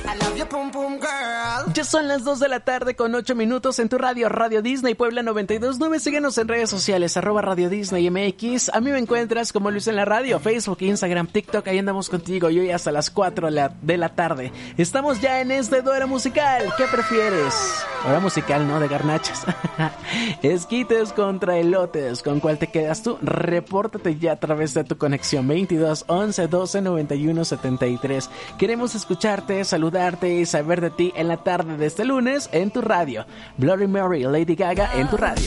Ya son las 2 de la tarde con 8 minutos en tu radio, Radio Disney Puebla 92.9. Síguenos en redes sociales, @Radio Disney MX. A mí me encuentras como Luis en la radio, Facebook, Instagram, TikTok. Ahí andamos contigo y hoy hasta las 4 de la tarde. Estamos ya en este Hora Musical. ¿Qué prefieres? Hora musical, ¿no? De garnachas. Esquites contra elotes. ¿Con cuál te quedas tú? Repórtate ya a través de tu conexión 22 11 12 91 73. Queremos escucharte, saludarte y saber de ti en la tarde de este lunes en tu radio. Bloody Mary, Lady Gaga en tu radio.